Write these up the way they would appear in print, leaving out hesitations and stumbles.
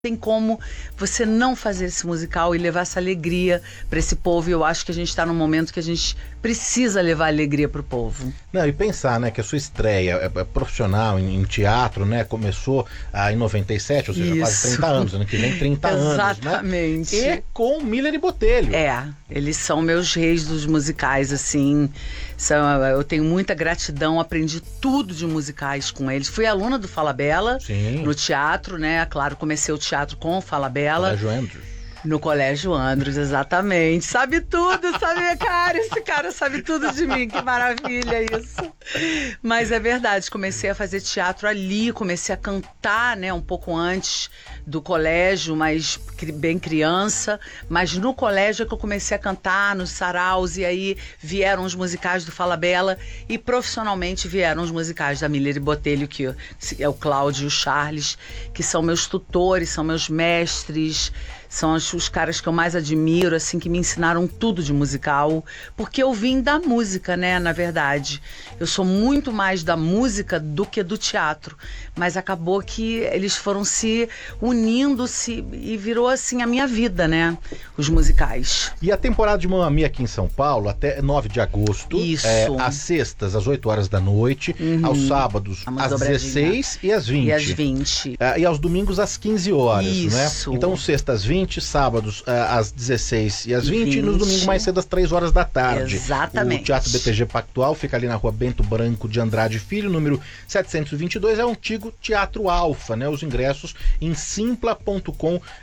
Tem como você não fazer esse musical e levar essa alegria para esse povo. E eu acho que a gente está num momento que a gente precisa levar alegria para o povo. Não, e pensar, né, que a sua estreia é profissional em teatro, né, começou em 97, ou seja, quase 30 anos, ano que vem 30 anos, né? Exatamente. E com Miller e Botelho. Eles são meus reis dos musicais, assim. Eu tenho muita gratidão, aprendi tudo de musicais com eles. Fui aluna do Falabella no teatro, né? Claro, comecei o teatro com o Falabella. Colégio Andrews. No Colégio Andrews, exatamente. Sabe tudo, sabe, cara? Esse cara sabe tudo de mim, que maravilha isso. Mas é verdade, comecei a fazer teatro ali, comecei a cantar, né, um pouco antes do colégio, mas bem criança. Mas no colégio é que eu comecei a cantar, nos saraus, e aí vieram os musicais do Falabella e profissionalmente vieram os musicais da Miller e Botelho, que é o Cláudio e o Charles, que são meus tutores, são meus mestres, são os caras que eu mais admiro, assim, que me ensinaram tudo de musical, porque eu vim da música, né, na verdade. Eu sou muito mais da música do que do teatro, mas acabou que eles foram se unindo e virou, assim, a minha vida, né, os musicais. E a temporada de Mamma Mia aqui em São Paulo, até 9 de agosto. Isso. Às sextas, às 8 horas da noite, aos sábados, às 16 e às 20. E às 20. E aos domingos, às 15 horas, Isso. né? Então, sextas, 20, sábados às 16 e às 20 e nos domingos mais cedo às 3 horas da tarde. Exatamente. O Teatro BTG Pactual fica ali na rua Bento Branco de Andrade Filho, número 722, é o antigo Teatro Alfa, né? Os ingressos em simpla.com.br.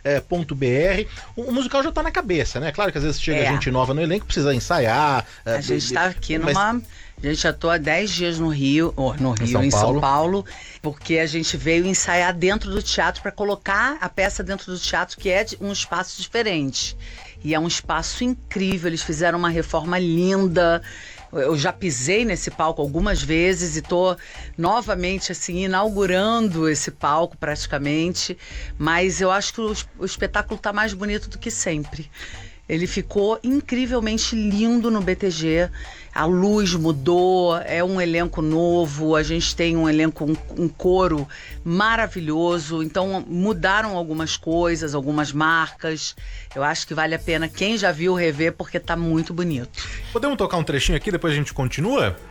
O musical já tá na cabeça, né? Claro que às vezes chega gente nova no elenco, precisa ensaiar. A gente tá aqui A gente já tô há 10 dias no Rio, em São Paulo, porque a gente veio ensaiar dentro do teatro para colocar a peça dentro do teatro, que é um espaço diferente. E é um espaço incrível, eles fizeram uma reforma linda. Eu já pisei nesse palco algumas vezes e tô novamente, assim, inaugurando esse palco praticamente. Mas eu acho que o espetáculo tá mais bonito do que sempre. Ele ficou incrivelmente lindo no BTG, a luz mudou, é um elenco novo, a gente tem um elenco, um coro maravilhoso, então mudaram algumas coisas, algumas marcas. Eu acho que vale a pena quem já viu rever, porque tá muito bonito. Podemos tocar um trechinho aqui, depois a gente continua?